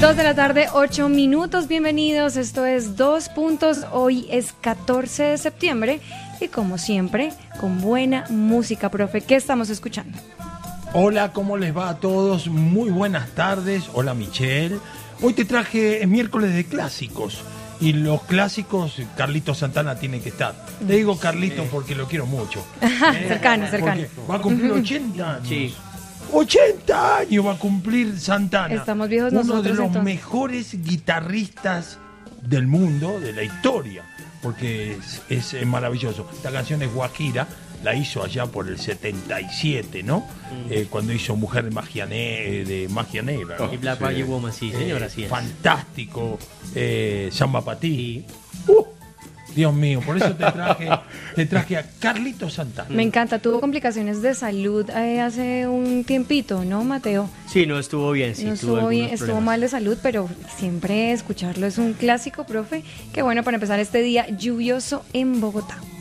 2 de la tarde, 8 minutos, bienvenidos, esto es 2 Puntos, hoy es 14 de septiembre y como siempre, con buena música, profe, ¿qué estamos escuchando? Hola, ¿cómo les va a todos? Muy buenas tardes, hola Michelle, hoy te traje el miércoles de clásicos y los clásicos, Carlitos Santana tiene que estar, le digo Carlitos porque lo quiero mucho. Cercano. Va a cumplir 80 años. Sí. 80 años va a cumplir Santana. Estamos viejos Uno nosotros, de los entonces. mejores guitarristas del mundo, de la historia, porque es maravilloso. Esta canción es Guajira, la hizo allá por el 77, ¿no? Cuando hizo Mujer de Magia Negra, ¿no? Y Black Magic Woman, sí, señora, sí es. Fantástico, Samba Patí. Dios mío, por eso te traje a Carlitos Santana. Me encanta, tuvo complicaciones de salud hace un tiempito, ¿no, Mateo? Sí, no estuvo bien, sí, No tuvo estuvo algunos bien, estuvo problemas. mal de salud, pero siempre escucharlo es un clásico, profe. Qué bueno para empezar este día lluvioso en Bogotá.